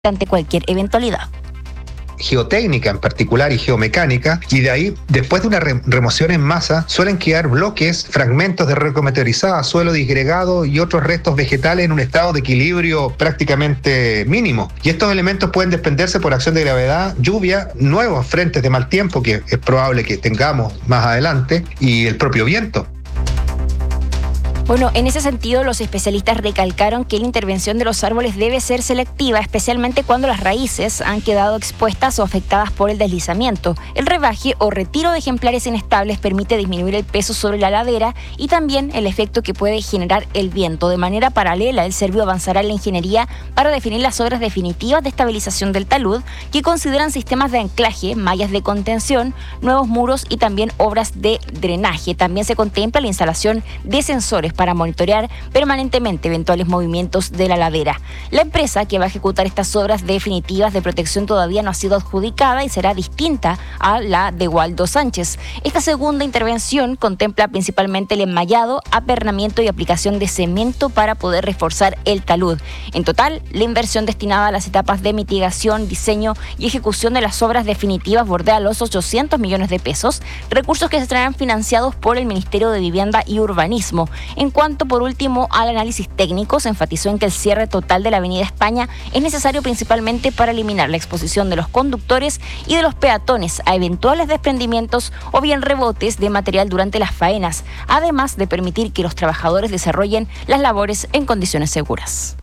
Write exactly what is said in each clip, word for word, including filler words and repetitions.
ante cualquier eventualidad. Geotécnica en particular y geomecánica, y de ahí, después de una re- remoción en masa, suelen quedar bloques, fragmentos de roca meteorizada, suelo disgregado y otros restos vegetales en un estado de equilibrio prácticamente mínimo. Y estos elementos pueden desprenderse por acción de gravedad, lluvia, nuevos frentes de mal tiempo, que es probable que tengamos más adelante, y el propio viento. Bueno, en ese sentido, los especialistas recalcaron que la intervención de los árboles debe ser selectiva, especialmente cuando las raíces han quedado expuestas o afectadas por el deslizamiento. El rebaje o retiro de ejemplares inestables permite disminuir el peso sobre la ladera y también el efecto que puede generar el viento. De manera paralela, el Servio avanzará en la ingeniería para definir las obras definitivas de estabilización del talud, que consideran sistemas de anclaje, mallas de contención, nuevos muros y también obras de drenaje. También se contempla la instalación de sensores para monitorear permanentemente eventuales movimientos de la ladera. La empresa que va a ejecutar estas obras definitivas de protección todavía no ha sido adjudicada y será distinta a la de Waldo Sánchez. Esta segunda intervención contempla principalmente el enmayado, apernamiento y aplicación de cemento para poder reforzar el talud. En total, la inversión destinada a las etapas de mitigación, diseño y ejecución de las obras definitivas bordea los ochocientos millones de pesos, recursos que serán financiados por el Ministerio de Vivienda y Urbanismo. En cuanto, por último, al análisis técnico, se enfatizó en que el cierre total de la Avenida España es necesario principalmente para eliminar la exposición de los conductores y de los peatones a eventuales desprendimientos o bien rebotes de material durante las faenas, además de permitir que los trabajadores desarrollen las labores en condiciones seguras.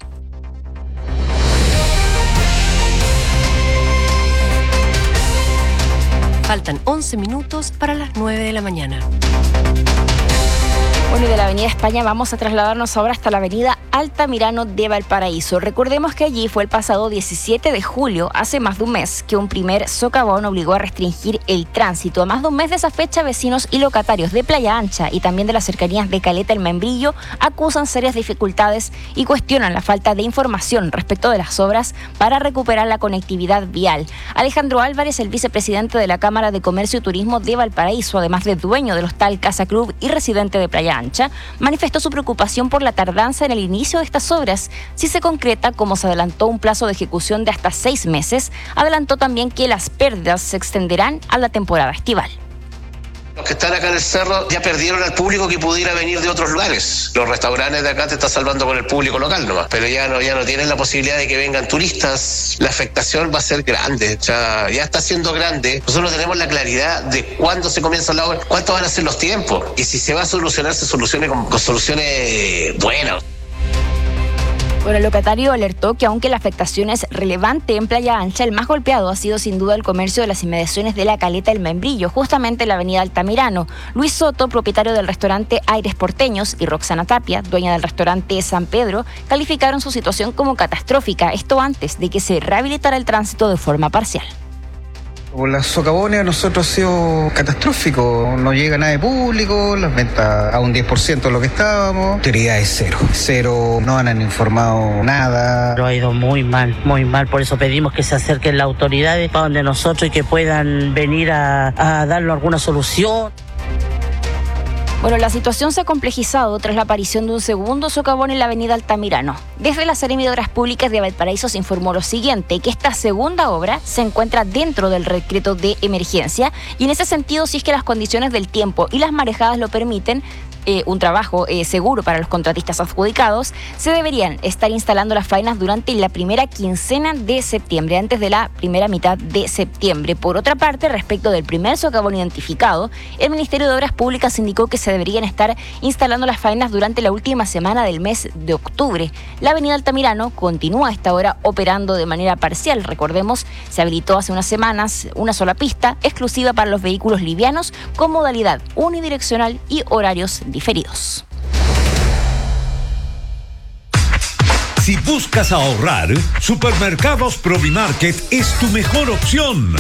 Faltan once minutos para las nueve de la mañana. Bueno, y de la Avenida España vamos a trasladarnos ahora hasta la Avenida Altamirano de Valparaíso. Recordemos que allí fue el pasado diecisiete de julio, hace más de un mes, que un primer socavón obligó a restringir el tránsito. A más de un mes de esa fecha, vecinos y locatarios de Playa Ancha y también de las cercanías de Caleta El Membrillo acusan serias dificultades y cuestionan la falta de información respecto de las obras para recuperar la conectividad vial. Alejandro Álvarez, el vicepresidente de la Cámara de Comercio y Turismo de Valparaíso, además de dueño del hostal Casa Club y residente de Playa Ancha, manifestó su preocupación por la tardanza en el inicio de estas obras. Si se concreta, como se adelantó un plazo de ejecución de hasta seis meses, adelantó también que las pérdidas se extenderán a la temporada estival. Los que están acá en el cerro ya perdieron al público que pudiera venir de otros lugares. Los restaurantes de acá te están salvando con el público local nomás, pero ya no, ya no tienen la posibilidad de que vengan turistas. La afectación va a ser grande, ya, ya está siendo grande. Nosotros tenemos la claridad de cuándo se comienza la obra, cuántos van a ser los tiempos, y si se va a solucionar, se solucione con, con soluciones buenas. Bueno, el locatario alertó que aunque la afectación es relevante en Playa Ancha, el más golpeado ha sido sin duda el comercio de las inmediaciones de la Caleta El Membrillo, justamente en la avenida Altamirano. Luis Soto, propietario del restaurante Aires Porteños, y Roxana Tapia, dueña del restaurante San Pedro, calificaron su situación como catastrófica, esto antes de que se rehabilitara el tránsito de forma parcial. Con las socavones a nosotros ha sido catastrófico, no llega nada de público, las ventas a un diez por ciento de lo que estábamos, teoría es cero, cero, no han informado nada. Lo ha ido muy mal, muy mal, por eso pedimos que se acerquen las autoridades para donde nosotros y que puedan venir a, a darnos alguna solución. Bueno, la situación se ha complejizado tras la aparición de un segundo socavón en la avenida Altamirano. Desde la Seremi de Obras Públicas de Valparaíso se informó lo siguiente, que esta segunda obra se encuentra dentro del decreto de emergencia y en ese sentido, si es que las condiciones del tiempo y las marejadas lo permiten, Eh, un trabajo eh, seguro para los contratistas adjudicados, se deberían estar instalando las faenas durante la primera quincena de septiembre, antes de la primera mitad de septiembre. Por otra parte, respecto del primer socavón identificado, el Ministerio de Obras Públicas indicó que se deberían estar instalando las faenas durante la última semana del mes de octubre. La avenida Altamirano continúa a esta hora operando de manera parcial. Recordemos, se habilitó hace unas semanas una sola pista exclusiva para los vehículos livianos con modalidad unidireccional y horarios diferidos. Si buscas ahorrar, Supermercados Provimarket es tu mejor opción.